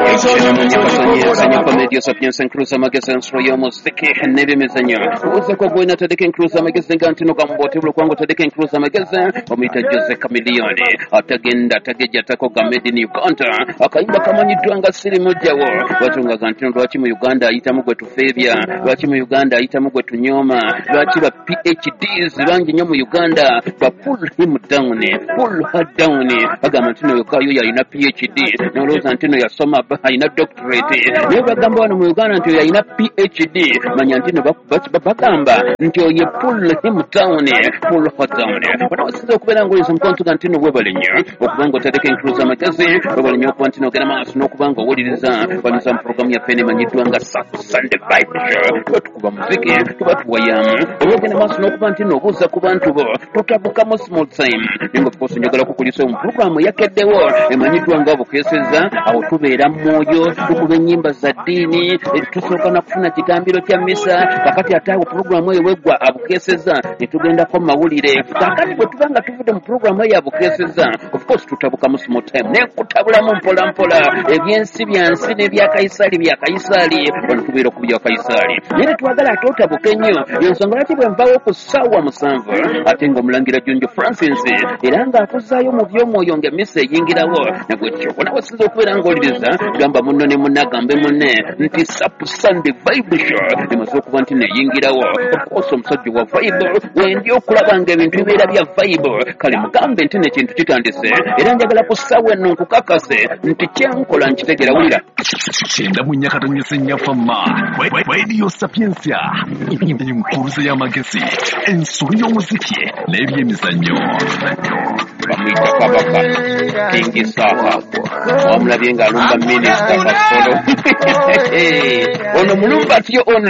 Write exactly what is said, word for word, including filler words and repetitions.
Senyo Comedio Sapiens and Cruza Magazine Royomo Seke and Navy Mizanyo. Uzako Gwena Tadeke and Cruza Magazine Gantino Gambote Lukango Tadeke and Cruza Magazine, Omita Jose Camilione, Atagenda Tageja Tako Gamedi in Uganda, Akaimba Kamani Duanga City Mujawo, Watunga Gantino, Wachimu Uganda, Itamugo to Fabia, Wachimu Uganda, Itamugo to Nyoma, Wachiba PhDs, Rangi Nyomu Uganda, but pull him down, pull her down, Agamantino Yokayo in a PhD, no Rosantino Yasoma in a doctorate, never Gamba no Uganda until you're in a PhD, Manyantino Bakamba, until you pull him down, pull her down. But I was still going some Continentino Webelinio, Obango Taking Cruza Magazine, Webelinio Contino Ganamas, no Kubango, what it is, when some program your penny and you do a Sunday Bible show, but Kubamziki, but Wayam, Oganamas no Pantino, Usa Kubantubo, Totabukamo small time, in of course, in your Galakulisum program, Yaket the war, and Manituanga cases, our Kubera Moyo, Kubenyimba Zadini, Tusokana Funa Tikambiro Misa, Kakati Atago program where we were of cases, Itugenda from Mawuli, Kakati Tuvanga to them program where of cases, of course, to Tabukamo small time, Nekutabula Mumpolampola, against Sibian, Sinivia Kaisari, Kaisari, and Kubiro Kubio Kaisari. Yet it was a total Bukenyo, in Songati and Bao Sawa Musanva, I think Omlangira Junjo Francis, Iranga Kusayo Muviomo Yonga Missa Yingira War, Nagucho. When I was still put on Goldiza, Gamba Munone Munagambe Mune, Niti Sapu Sunday Bible Show, they must look one in the Yingira War, of course, some such of fiber, when your club and gave into Via fiber, Kalimugambe Tenet into Titandise, Iranga Pusawa no Kukakase, Ntichanko and Chitegawira. Chenda Munyaka Nyesenya Fama, Radio Sapiencia, in Cruza Magazine, and Surio Muziki, Levi Mizanyo. Kamita Kabaka, Kingi Saha, Omla Vinga Lumba Minister, Ono Mulumba, your own